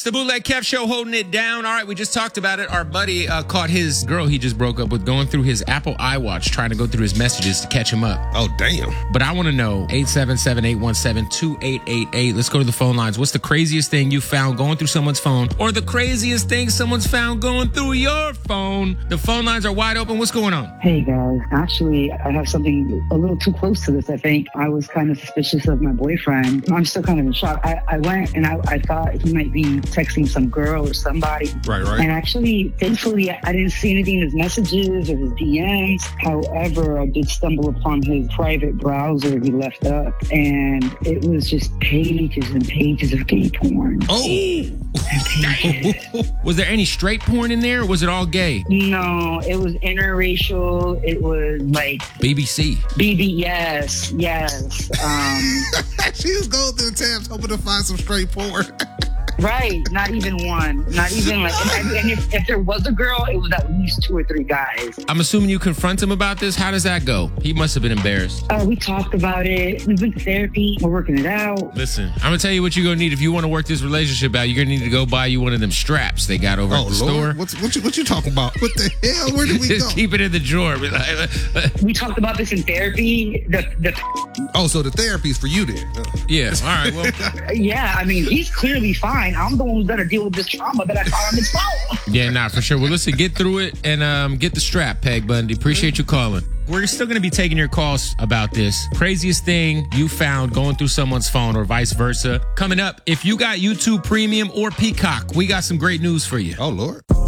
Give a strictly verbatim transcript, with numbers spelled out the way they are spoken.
the Bootleg Kev Show, holding it down. All right, we just talked about it. Our buddy uh, caught his girl he just broke up with going through his Apple iWatch, trying to go through his messages to catch him up. Oh, damn. But I want to know, eight seven seven, eight one seven, two eight eight eight. Let's go to the phone lines. What's the craziest thing you found going through someone's phone, or the craziest thing someone's found going through your phone? The phone lines are wide open. What's going on? Hey, guys. Actually, I have something a little too close to this, I think. I was kind of suspicious of my boyfriend. I'm still kind of in shock. I, I went and I, I thought he might be texting some girl or somebody. Right, right. And actually, thankfully, I didn't see anything in his messages or his D Ms. However, I did stumble upon his private browser he left up, and it was just pages and pages of gay porn. Oh! Was there any straight porn in there, or was it all gay? No, it was interracial. It was like B B C. B B, yes, yes. Um, She was going through tabs hoping to find some straight porn. Right, not even one, not even like, and, and if, if there was a girl, it was at least two or three guys. I'm assuming you confront him about this. How does that go? He must have been embarrassed. Uh, we talked about it. We've been to therapy. We're working it out. Listen, I'm gonna tell you what you're gonna need if you want to work this relationship out. You're gonna need to go buy you one of them straps they got over Oh, at the Lord. store. What's, what, you, what you talking about? What the hell? Where did we Just go? keep it in the drawer. Be like, We talked about this in therapy. The, the, Oh, so the therapy's for you then? Uh, yeah. All right. Well. yeah, I mean, he's clearly fine. I'm the one who's got to deal with this trauma that I found on his phone. Yeah, nah, for sure. Well, listen, get through it and um, get the strap, Peg Bundy. Appreciate you calling. We're still going to be taking your calls about this. Craziest thing you found going through someone's phone or vice versa. Coming up, if you got YouTube Premium or Peacock, we got some great news for you. Oh, Lord.